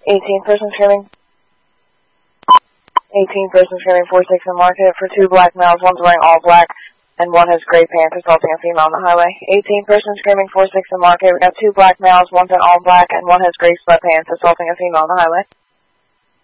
18 person screaming. 18 person screaming 46 in market for 2 black males, one's wearing all black and one has gray pants assaulting a female on the highway. 18 person screaming 46 in market. We got 2 black males, one's in all black and one has gray sweatpants assaulting a female on the highway.